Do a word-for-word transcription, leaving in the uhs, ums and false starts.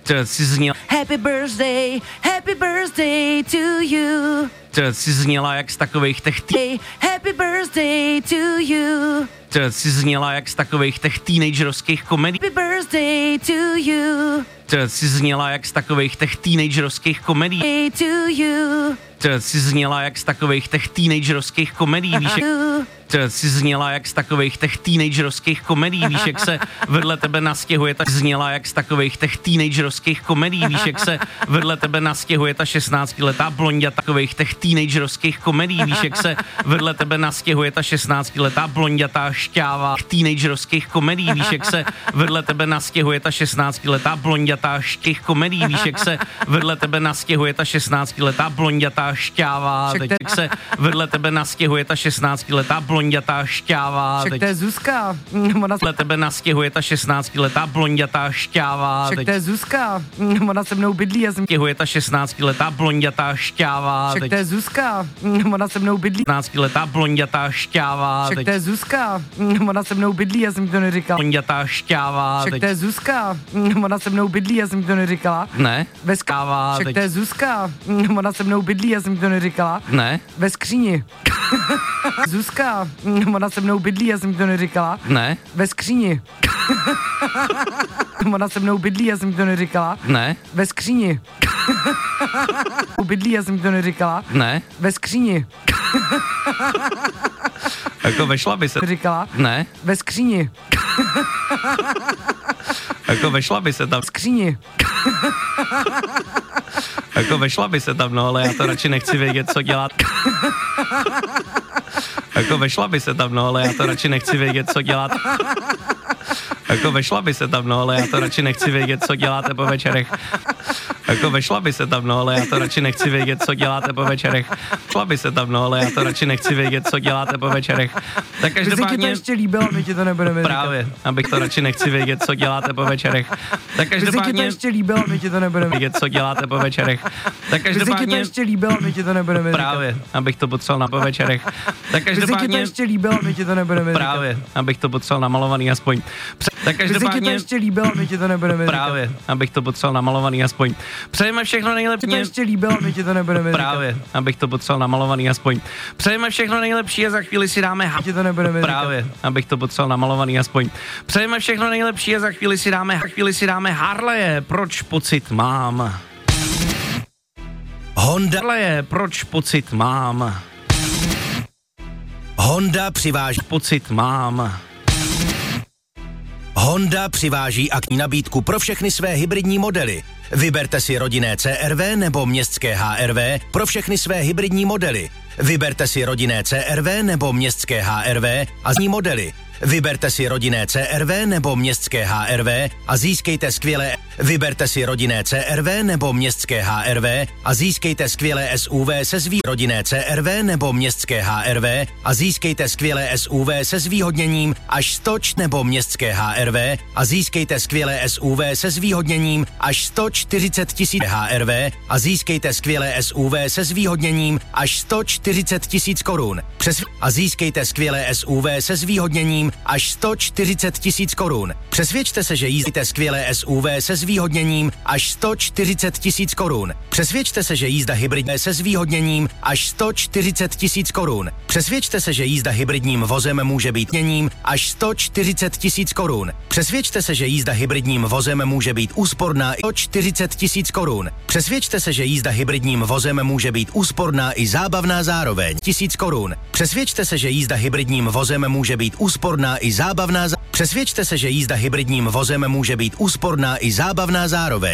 To si zněla. Happy birthday, happy birthday to you. To si zněla jak z takových těch tý... Happy birthday to you. To si zněla jak z takových těch teenagerovských komedí. Happy birthday to you. To si zněla jak z takových těch teenagerovských komedí. Birthday to you. To si zněla jak z takových těch teenagerovských komedí, víš, jak... To si zněla jak z takových těch teenagerovských komedí, víš, jak se vedle tebe nastěhuje ta... Zněla jak z takových těch teenagerovských komedí, víš, jak se vedle tebe nastěhuje ta šestnáctiletá blonďa takových těch teenagerovských komedí, víš, jak se vedle tebe nastěhuje ta šestnáctiletá blonďatá šťáva teenagerovských komedí, víš, jak se vedle tebe nastěhuje ta šestnáctiletá blonďatá štěch komedí, víš, jak se vedle tebe nastěhuje ta šestnáctiletá blonďatá šťáva, teď jak se vedle tebe nastěhuje ta šestnáctiletá blonďatá šťáva. Však to je Zuzka. Ona vedle tebe nastěhuje ta šestnáctiletá blonďatá šťáva. Však to je Zuzka. Ona se mnou bydlí. Já jsem... Nastěhuje ta šestnáctiletá blonďatá šťáva. Však to je Zuzka. Ona se mnou bydlí. šestnáctiletá blonďatá šťáva. Však to je Zuzka. Ona se mnou bydlí, já jsem to neříkala. Blonďatá šťáva. Však to je Zuzka. Ona se mnou bydlí, já jsem to neříkala. Ne. Ve skáva. Však to je Zuzka. Ona se mnou bydlí, já jsem to neříkala. Ne. Ve skříni. Zuzka, ona se mnou bydlí, já jsem to neříkala. Ne. Ve skříni. Ona se mnou bydlí, já jsem to neříkala. Ne. Ve skříni. Bydlí, já jsem to neříkala. Ne. Ve skříni. Jako vešla by se. Říkala. Ne. Ve skříni. Jako vešla by se tam. V skříni. Jako vešla by se tam, no, ale já to radši nechci vědět, co dělat. Jako vešla by se tam, no, ale já to radši nechci vědět, co dělat. Jako vešla by se tam, no, ale já to radši nechci vědět, co děláte po večerech. Jako vešla by se tam, no, ale já to radši nechci vědět, co děláte po večerech. Šla by se tam, no, ale já to radši nechci vědět, co děláte po večerech. Tak každopádně... Ty to ještě líbilo, my ti to nebudeme říkat. Právě, abych to radši nechci vědět, co děláte po večerech. Tak každopádně... Ty to ještě líbilo, my ti to nebudeme vědět, co děláte po večerech. Tak každopádně... Ty to ještě líbilo, my ti to nebudeme říkat. Právě, abych to potřeboval na po večerech. Tak každopádně... Ty to ještě líbilo, my ti to nebudeme říkat. Právě, abych to potřeboval namalovaný aspoň. Tak každopádně... Ty to ještě líbilo, my ti to nebudeme říkat. Právě, abych to potřeboval namalovaný aspoň. Přejeme všechno nejlepší. Ty to ještě líbilo, my ti to nebudeme říkat. Právě, abych to potřeboval namalovaný aspoň. Přejeme všechno nejlepší a za chvíli si dáme ha- ti to nebudeme říkat. Právě, abych to potřeboval namalovaný aspoň. Přejeme všechno nejlepší a za chvíli si dáme ha- chvíli si dáme Harleje, proč pocit mám. Honda Harleje, proč pocit mám. Honda přiváží Pocit mám. Honda přiváží akční nabídku pro všechny své hybridní modely. Vyberte si rodinné C R V nebo městské H R V pro všechny své hybridní modely. Vyberte si rodinné C R V nebo městské H R V a zní modely. Vyberte si rodinné C R V nebo městské H R V a získejte skvělé. Vyberte si rodinné C R V nebo městské H R V a získejte skvělé S U V se zvý rodinné C R V nebo městské H R V a získejte skvělé S U V se zvýhodněním až sto č nebo městské H R V a získejte skvělé S U V se zvýhodněním až sto čtyřicet tisíc H R V a získejte skvělé S U V se zvýhodněním až sto čtyřicet tisíc korun. Přes a získejte skvělé S U V se zvýhodněním až sto čtyřicet tisíc korun. Přesvědčte se, že jízdíte skvělé S U V se zvýhodněním až sto čtyřicet tisíc korun. Přesvědčte se, že jízda hybridní se zvýhodněním až sto čtyřicet tisíc korun. Přesvědčte se, že jízda hybridním vozem může být měním až sto čtyřicet tisíc korun. Přesvědčte se, že jízda hybridním vozem může být úsporná i sto čtyřicet tisíc korun. Přesvědčte se, že jízda hybridním vozem může být úsporná i zábavná zároveň tisíc korun. Přesvědčte se, že jízda hybridním vozem může být úsporná i zábavná zá... Přesvědčte se, že jízda hybridním vozem může být úsporná i zábavná zároveň.